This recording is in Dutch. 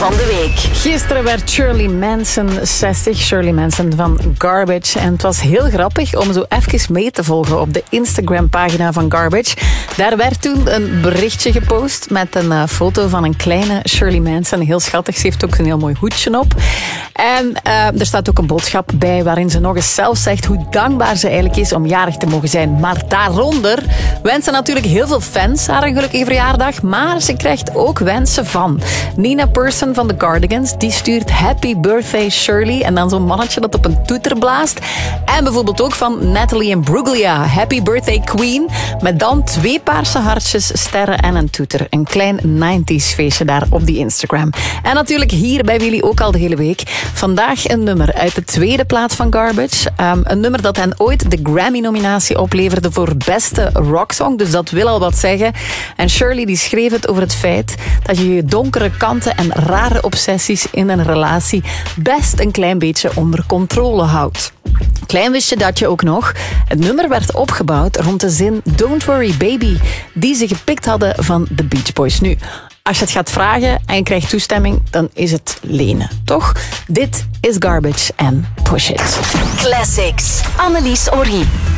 van de week. Gisteren werd Shirley Manson 60, Shirley Manson van Garbage. En het was heel grappig om zo even mee te volgen op de Instagram-pagina van Garbage. Daar werd toen een berichtje gepost met een foto van een kleine Shirley Manson. Heel schattig, ze heeft ook een heel mooi hoedje op. En er staat ook een boodschap bij waarin ze nog eens zelf zegt hoe dankbaar ze eigenlijk is om jarig te mogen zijn. Maar daaronder wensen natuurlijk heel veel fans haar een gelukkige verjaardag. Maar ze krijgt ook wensen van Nina Persson van The Cardigans. Die stuurt Happy Birthday Shirley. En dan zo'n mannetje dat op een toeter blaast. En bijvoorbeeld ook van Natalie Imbruglia. Happy Birthday Queen. Met dan 2 paarse hartjes, sterren en een toeter. Een klein 90s feestje daar op die Instagram. En natuurlijk hier bij Willy ook al de hele week. Vandaag een nummer uit de tweede plaat van Garbage. Een nummer dat hen ooit de Grammy-nominatie opleverde voor beste rocksong. Dus dat wil al wat zeggen. En Shirley die schreef het over het feit dat je je donkere kanten en rare obsessies in een relatie best een klein beetje onder controle houdt. Klein wist je dat je ook nog. Het nummer werd opgebouwd rond de zin Don't Worry Baby, die ze gepikt hadden van The Beach Boys. Nu, als je het gaat vragen en je krijgt toestemming, dan is het lenen, toch? Dit is Garbage en Push It. Classics. Annelies Orie.